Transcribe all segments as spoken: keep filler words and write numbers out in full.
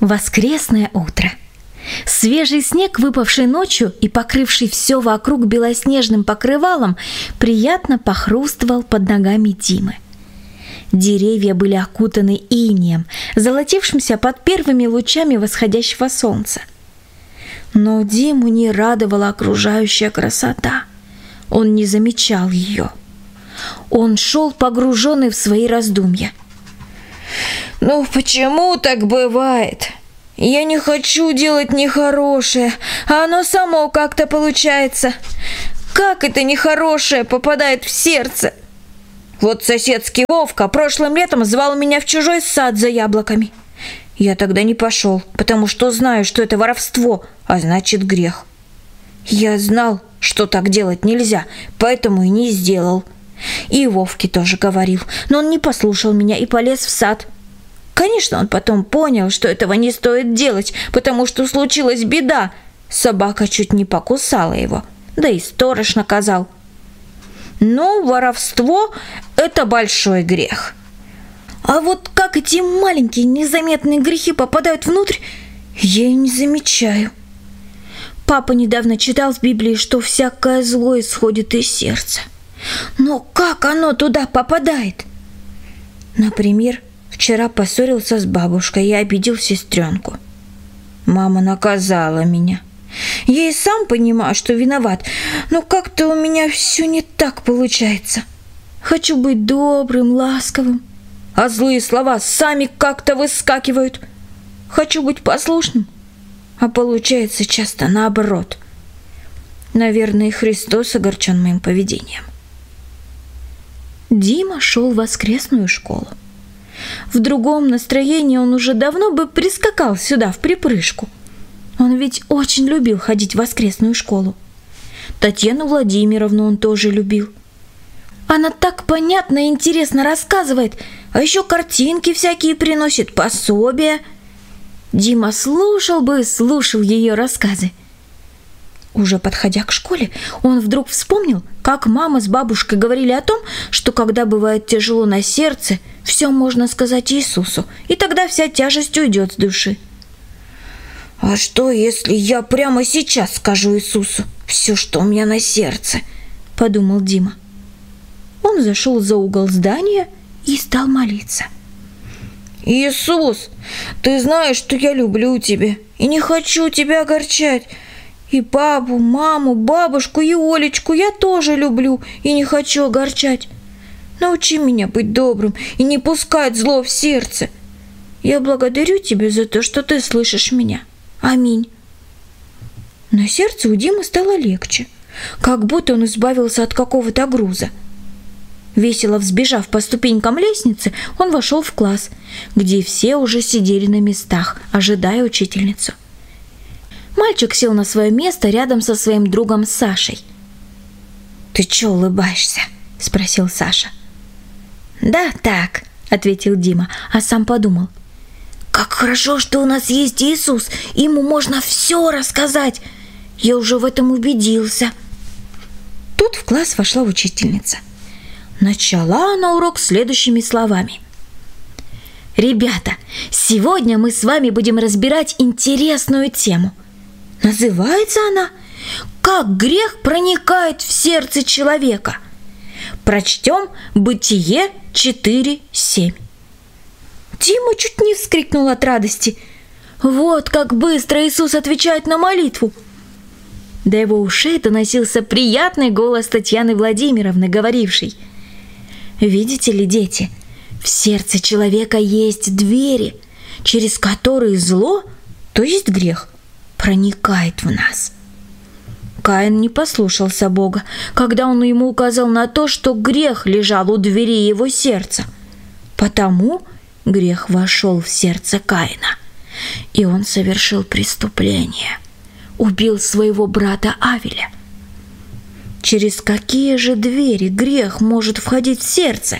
Воскресное утро. Свежий снег, выпавший ночью и покрывший все вокруг белоснежным покрывалом, приятно похрустывал под ногами Димы. Деревья были окутаны инеем, золотившимся под первыми лучами восходящего солнца. Но Диму не радовала окружающая красота. Он не замечал ее. Он шел погруженный в свои раздумья. «Ну почему так бывает? Я не хочу делать нехорошее, а оно само как-то получается. Как это нехорошее попадает в сердце? Вот соседский Вовка прошлым летом звал меня в чужой сад за яблоками. Я тогда не пошел, потому что знаю, что это воровство, а значит грех. Я знал, что так делать нельзя, поэтому и не сделал. И Вовке тоже говорил, но он не послушал меня и полез в сад. Конечно, он потом понял, что этого не стоит делать, потому что случилась беда. Собака чуть не покусала его, да и сторож наказал. Ну, воровство – это большой грех. А вот как эти маленькие незаметные грехи попадают внутрь, я и не замечаю. Папа недавно читал в Библии, что всякое зло исходит из сердца. Но как оно туда попадает? Например, вчера поссорился с бабушкой и обидел сестренку. Мама наказала меня. Я и сам понимаю, что виноват, но как-то у меня все не так получается. Хочу быть добрым, ласковым, а злые слова сами как-то выскакивают. Хочу быть послушным, а получается часто наоборот. Наверное, и Христос огорчен моим поведением. Дима шел в воскресную школу. В другом настроении он уже давно бы прискакал сюда в припрыжку. Он ведь очень любил ходить в воскресную школу. Татьяну Владимировну он тоже любил. Она так понятно и интересно рассказывает, а еще картинки всякие приносит, пособия. Дима слушал бы и слушал ее рассказы. Уже подходя к школе, он вдруг вспомнил, как мама с бабушкой говорили о том, что когда бывает тяжело на сердце, все можно сказать Иисусу, и тогда вся тяжесть уйдет с души. «А что, если я прямо сейчас скажу Иисусу все, что у меня на сердце?» – подумал Дима. Он зашел за угол здания и стал молиться. «Иисус, ты знаешь, что я люблю тебя и не хочу тебя огорчать. И папу, маму, бабушку и Олечку я тоже люблю и не хочу огорчать. Научи меня быть добрым и не пускать зло в сердце. Я благодарю тебя за то, что ты слышишь меня. Аминь». На сердце у Димы стало легче, как будто он избавился от какого-то груза. Весело взбежав по ступенькам лестницы, он вошел в класс, где все уже сидели на местах, ожидая учительницу. Мальчик сел на свое место рядом со своим другом Сашей. «Ты че улыбаешься?» – спросил Саша. «Да так», – ответил Дима, а сам подумал. «Как хорошо, что у нас есть Иисус, ему можно все рассказать. Я уже в этом убедился». Тут в класс вошла учительница. Начала она урок следующими словами. «Ребята, сегодня мы с вами будем разбирать интересную тему. Называется она «Как грех проникает в сердце человека». Прочтем Бытие четыре семь. Дима чуть не вскрикнул от радости. Вот как быстро Иисус отвечает на молитву. До его ушей доносился приятный голос Татьяны Владимировны, говорившей: «Видите ли, дети, в сердце человека есть двери, через которые зло, то есть грех, проникает в нас». Каин не послушался Бога, когда он ему указал на то, что грех лежал у двери его сердца. Потому грех вошел в сердце Каина, и он совершил преступление, убил своего брата Авеля. Через какие же двери грех может входить в сердце?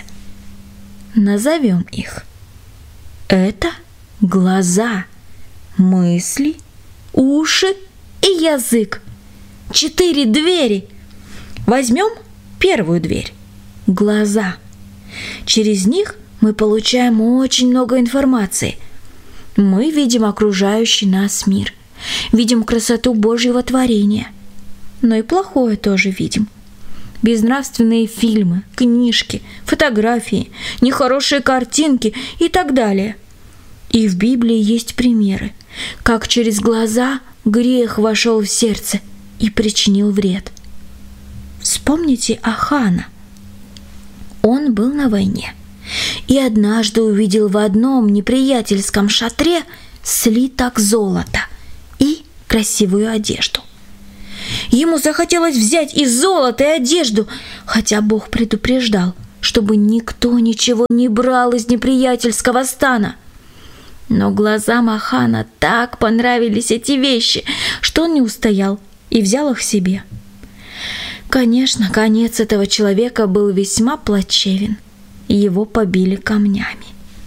Назовем их. Это глаза, мысли, уши и язык. Четыре двери. Возьмем первую дверь – глаза. Через них мы получаем очень много информации. Мы видим окружающий нас мир, видим красоту Божьего творения, но и плохое тоже видим. Безнравственные фильмы, книжки, фотографии, нехорошие картинки и так далее. И в Библии есть примеры, как через глаза грех вошел в сердце и причинил вред. Вспомните Ахана. Он был на войне и однажды увидел в одном неприятельском шатре слиток золота и красивую одежду. Ему захотелось взять и золото, и одежду, хотя Бог предупреждал, чтобы никто ничего не брал из неприятельского стана. Но глазам Ахана так понравились эти вещи, что он не устоял и взял их себе. Конечно, конец этого человека был весьма плачевен. Его побили камнями.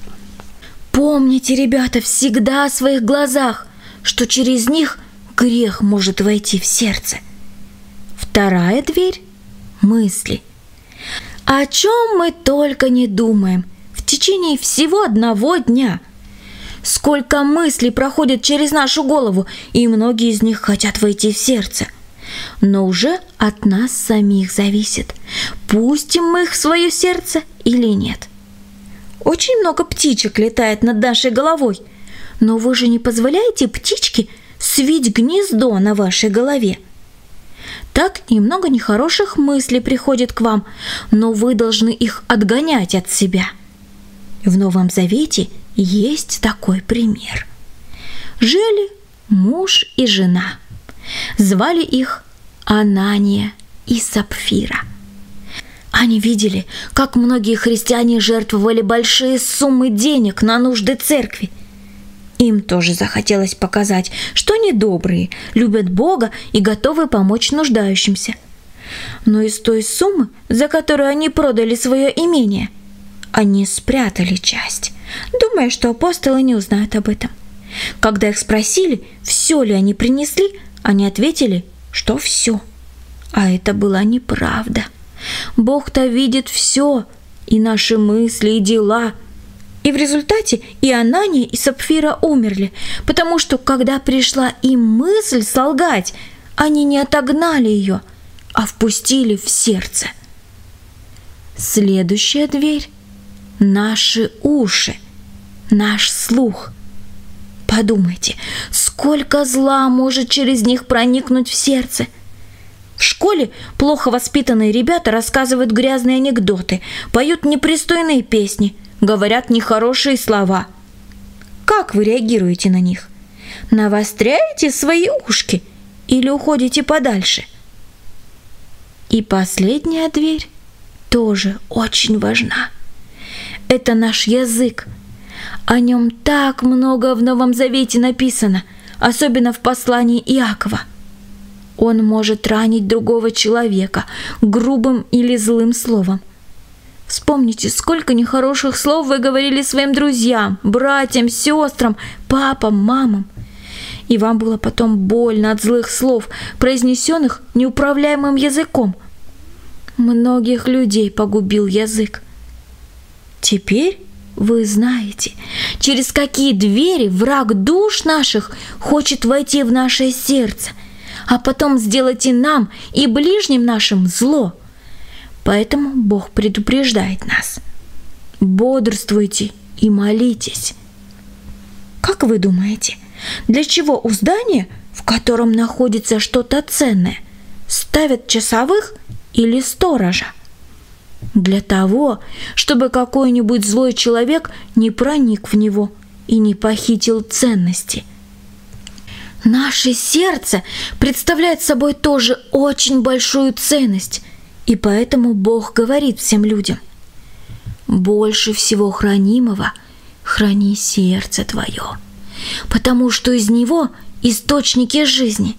Помните, ребята, всегда о своих глазах, что через них грех может войти в сердце. Вторая дверь – мысли. О чем мы только не думаем в течение всего одного дня. Сколько мыслей проходит через нашу голову, и многие из них хотят войти в сердце. Но уже от нас самих зависит, пустим мы их в свое сердце или нет. Очень много птичек летает над нашей головой, но вы же не позволяете птичке свить гнездо на вашей голове. Так и много нехороших мыслей приходит к вам, но вы должны их отгонять от себя. В Новом Завете есть такой пример. Жили муж и жена. Звали их Анания и Сапфира. Они видели, как многие христиане жертвовали большие суммы денег на нужды церкви. Им тоже захотелось показать, что они добрые, любят Бога и готовы помочь нуждающимся. Но из той суммы, за которую они продали свое имение, они спрятали часть, думая, что апостолы не узнают об этом. Когда их спросили, все ли они принесли, они ответили, что все. А это была неправда. Бог-то видит все, и наши мысли, и дела. И в результате и Анания, и Сапфира умерли, потому что, когда пришла им мысль солгать, они не отогнали ее, а впустили в сердце. Следующая дверь – наши уши, наш слух. Подумайте, сколько зла может через них проникнуть в сердце. В школе плохо воспитанные ребята рассказывают грязные анекдоты, поют непристойные песни, говорят нехорошие слова. Как вы реагируете на них? Навостряете свои ушки или уходите подальше? И последняя дверь тоже очень важна. Это наш язык. О нем так много в Новом Завете написано, особенно в послании Иакова. Он может ранить другого человека грубым или злым словом. Вспомните, сколько нехороших слов вы говорили своим друзьям, братьям, сестрам, папам, мамам. И вам было потом больно от злых слов, произнесенных неуправляемым языком. Многих людей погубил язык. Теперь вы знаете, через какие двери враг душ наших хочет войти в наше сердце, а потом сделать и нам, и ближним нашим зло. Поэтому Бог предупреждает нас. Бодрствуйте и молитесь. Как вы думаете, для чего у здания, в котором находится что-то ценное, ставят часовых или сторожа? Для того, чтобы какой-нибудь злой человек не проник в него и не похитил ценности. Наше сердце представляет собой тоже очень большую ценность, и поэтому Бог говорит всем людям: больше всего хранимого храни сердце твое, потому что из него источники жизни.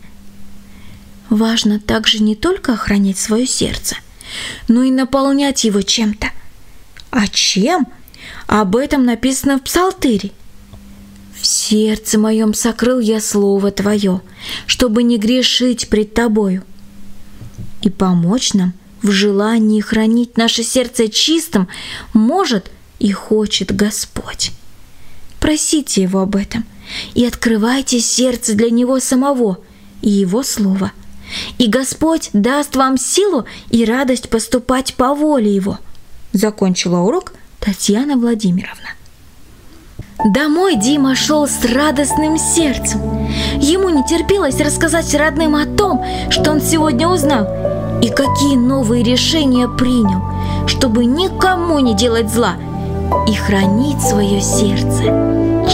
Важно также не только охранять свое сердце, но и наполнять его чем-то. А чем? Об этом написано в Псалтире. «В сердце моем сокрыл я слово Твое, чтобы не грешить пред Тобою». И помочь нам в желании хранить наше сердце чистым может и хочет Господь. Просите Его об этом и открывайте сердце для Него самого и Его Слова. И Господь даст вам силу и радость поступать по воле Его. Закончила урок Татьяна Владимировна. Домой Дима шел с радостным сердцем. Ему не терпелось рассказать родным о том, что он сегодня узнал, и какие новые решения принял, чтобы никому не делать зла и хранить свое сердце.